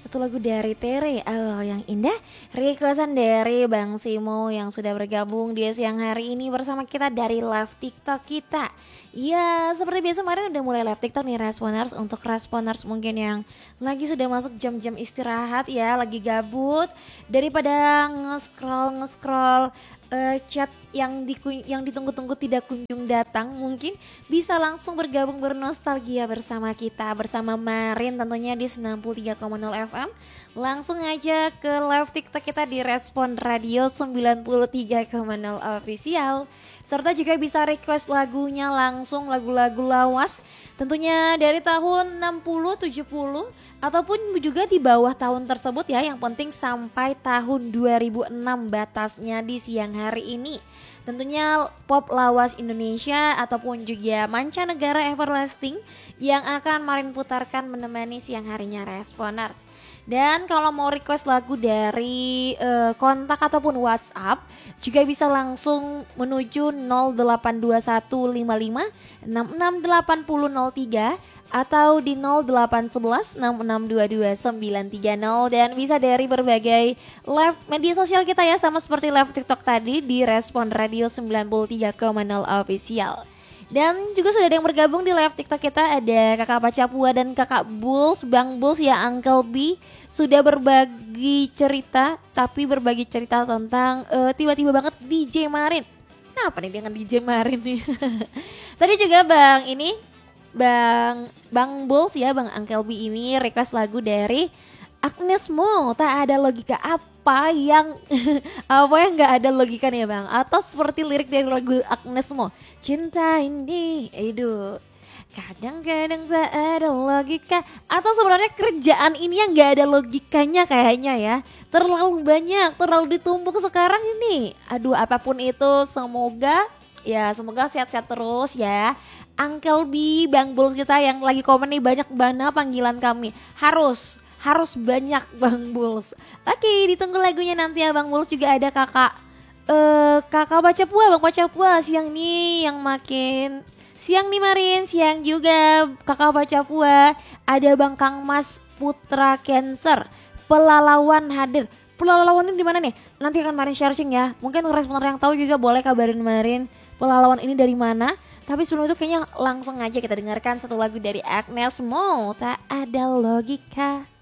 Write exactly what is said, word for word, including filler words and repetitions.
Satu lagu dari Tere, oh yang indah. Requestan dari Bang Simo yang sudah bergabung di siang hari ini bersama kita dari live TikTok kita. Ya seperti biasa kemarin udah mulai live TikTok nih responers. Untuk responers mungkin yang lagi sudah masuk jam-jam istirahat ya, lagi gabut. Daripada nge-scroll nge-scroll uh, chat yang di yang ditunggu-tunggu tidak kunjung datang, mungkin bisa langsung bergabung bernostalgia bersama kita, bersama Marin tentunya di sembilan puluh tiga koma nol F M. Langsung aja ke live TikTok kita di Respon Radio sembilan puluh tiga koma nol official. Serta juga bisa request lagunya langsung, lagu-lagu lawas tentunya dari tahun enam puluh, tujuh puluh ataupun juga di bawah tahun tersebut ya. Yang penting sampai tahun dua ribu enam batasnya di siang hari ini. Tentunya pop lawas Indonesia ataupun juga mancanegara everlasting yang akan Marin putarkan menemani siang harinya Responers. Dan kalau mau request lagu dari uh, kontak ataupun WhatsApp juga bisa langsung menuju nol delapan dua satu lima lima enam enam delapan nol nol tiga atau di nol delapan satu satu enam enam dua dua sembilan tiga nol, dan bisa dari berbagai live media sosial kita ya, sama seperti live TikTok tadi di Respon Radio sembilan puluh tiga koma nol official. Dan juga sudah ada yang bergabung di live TikTok kita, ada Kakak Pacapua dan Kakak Bulls, Bang Bulls ya, Uncle B sudah berbagi cerita, tapi berbagi cerita tentang uh, tiba-tiba banget D J Marin. Kenapa nih dengan D J Marin nih? Tadi juga Bang ini Bang Bang Bulls ya, Bang Uncle B ini request lagu dari Agnes Mo, tak ada logika. Apa yang apa yang nggak ada logikanya Bang? Atau seperti lirik dari lagu Agnes Mo, cinta ini, aduh, kadang-kadang tak ada logika. Atau sebenarnya kerjaan ini yang nggak ada logikanya kayaknya ya, terlalu banyak, terlalu ditumpuk sekarang ini. Aduh, apapun itu semoga ya, semoga sehat-sehat terus ya Uncle B, Bang Bulls kita yang lagi komen nih, banyak banget panggilan kami. Harus, harus banyak Bang Bulls. Oke, ditunggu lagunya nanti ya Bang Bulls. Juga ada kakak, uh, kakak Pacapua, Bang Pacapua siang nih yang makin siang nih Marin, siang juga kakak Pacapua. Ada Bang Kang Mas Putra Cancer, Pelalawan hadir. Pelalawan ini di mana nih? Nanti akan Marin searching ya. Mungkin responer yang tahu juga boleh kabarin Marin pelalawan ini dari mana. Tapi sebelum itu kayaknya langsung aja kita dengarkan satu lagu dari Agnes Mo, tak ada logika.